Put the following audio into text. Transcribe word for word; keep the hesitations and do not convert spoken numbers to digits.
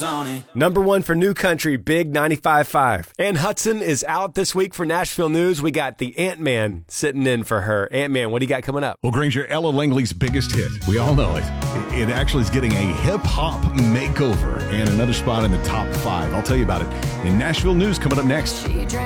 Zony. Number one for New Country, Big ninety-five point five. Ann Hudson is out this week for Nashville News. We got the Ant-Man sitting in for her. Ant-Man, what do you got coming up? Well, Granger, Ella Langley's biggest hit. We all know it. It actually is getting a hip-hop makeover and another spot in the top five. I'll tell you about it in Nashville News coming up next.